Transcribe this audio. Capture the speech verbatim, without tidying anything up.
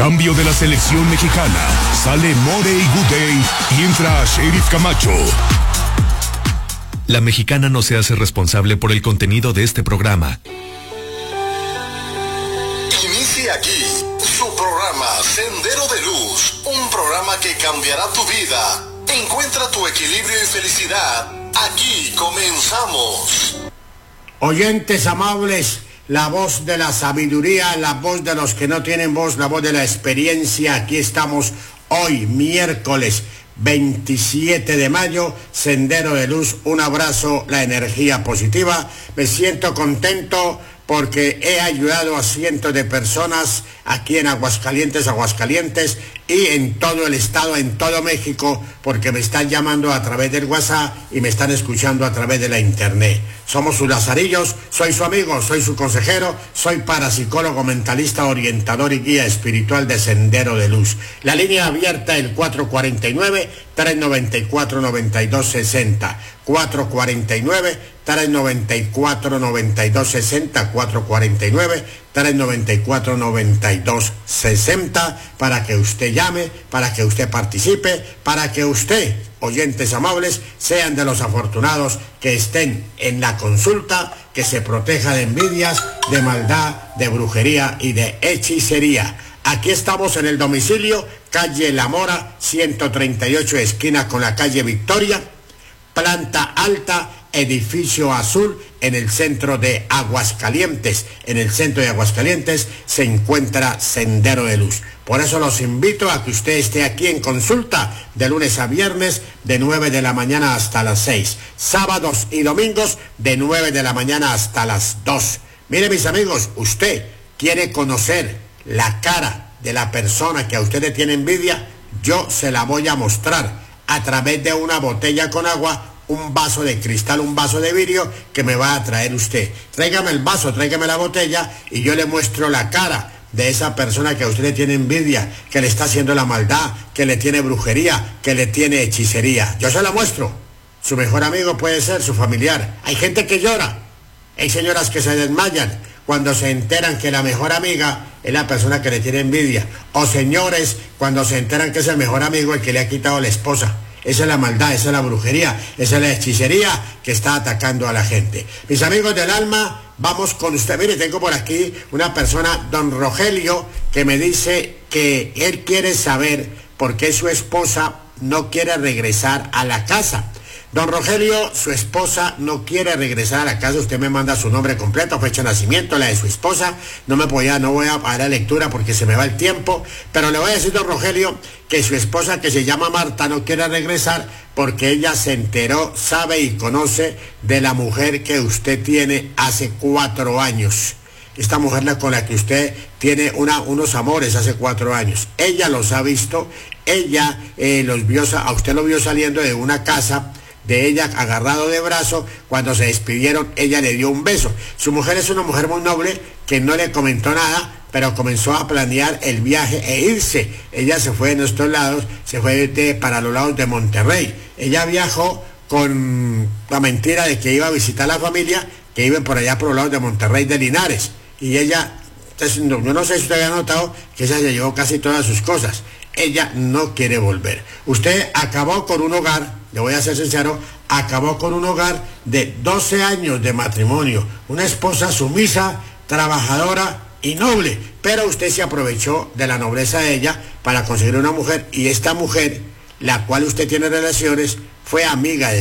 Cambio de la selección mexicana. Sale More y Gudey y entra Sheriff Camacho. La mexicana no se hace responsable por el contenido de este programa. Inicia aquí su programa Sendero de Luz, un programa que cambiará tu vida. Encuentra tu equilibrio y felicidad. Aquí comenzamos. Oyentes amables, la voz de la sabiduría, la voz de los que no tienen voz, la voz de la experiencia. Aquí estamos hoy, miércoles veintisiete de mayo, Sendero de Luz. Un abrazo, la energía positiva. Me siento contento porque he ayudado a cientos de personas aquí en Aguascalientes, Aguascalientes y en todo el estado, en todo México, porque me están llamando a través del WhatsApp y me están escuchando a través de la internet. Somos sus lazarillos, soy su amigo, soy su consejero, soy parapsicólogo, mentalista, orientador y guía espiritual de Sendero de Luz. La línea abierta, el cuatro cuarenta y nueve, tres noventa y cuatro, noventa y dos sesenta. cuatro cuarenta y nueve, tres noventa y cuatro, noventa y dos sesenta, cuatro cuarenta y nueve, tres noventa y cuatro, noventa y dos sesenta, para que usted llame, para que usted participe, para que usted, oyentes amables, sean de los afortunados que estén en la consulta, que se proteja de envidias, de maldad, de brujería y de hechicería. Aquí estamos en el domicilio, calle La Mora, ciento treinta y ocho, esquina con la calle Victoria, planta alta, edificio azul, en el centro de Aguascalientes. En el centro de Aguascalientes se encuentra Sendero de Luz. Por eso los invito a que usted esté aquí en consulta de lunes a viernes de nueve de la mañana hasta las seis. Sábados y domingos de nueve de la mañana hasta las dos. Mire, mis amigos, usted quiere conocer la cara de la persona que a usted le tiene envidia, yo se la voy a mostrar a través de una botella con agua, un vaso de cristal, un vaso de vidrio que me va a traer usted. Tráigame el vaso, tráigame la botella y yo le muestro la cara de esa persona que a usted le tiene envidia, que le está haciendo la maldad, que le tiene brujería, que le tiene hechicería. Yo se la muestro. Su mejor amigo puede ser su familiar. Hay gente que llora. Hay señoras que se desmayan cuando se enteran que la mejor amiga es la persona que le tiene envidia. O señores cuando se enteran que es el mejor amigo el que le ha quitado la esposa. Esa es la maldad, esa es la brujería, esa es la hechicería que está atacando a la gente. Mis amigos del alma, vamos con usted. Mire, tengo por aquí una persona, don Rogelio, que me dice que él quiere saber por qué su esposa no quiere regresar a la casa. Don Rogelio, su esposa no quiere regresar a la casa. Usted me manda su nombre completo, fecha de nacimiento, la de su esposa. No me podía, no voy a dar la lectura porque se me va el tiempo. Pero le voy a decir, don Rogelio, que su esposa, que se llama Marta, no quiere regresar porque ella se enteró, sabe y conoce de la mujer que usted tiene hace cuatro años. Esta mujer con la que usted tiene una, unos amores hace cuatro años. Ella los ha visto, ella eh, los vio, a usted lo vio saliendo de una casa de ella, agarrado de brazo. Cuando se despidieron, ella le dio un beso. Su mujer es una mujer muy noble que no le comentó nada, pero comenzó a planear el viaje e irse. Ella se fue de nuestros lados, se fue de, para los lados de Monterrey. Ella viajó con la mentira de que iba a visitar a la familia, que iban por allá por los lados de Monterrey, de Linares. Y ella, entonces, no, yo no sé si usted había notado que ella se llevó casi todas sus cosas. Ella no quiere volver. Usted acabó con un hogar, le voy a ser sincero, acabó con un hogar de doce años de matrimonio, una esposa sumisa, trabajadora y noble, pero usted se aprovechó de la nobleza de ella para conseguir una mujer, y esta mujer, la cual usted tiene relaciones, fue amiga de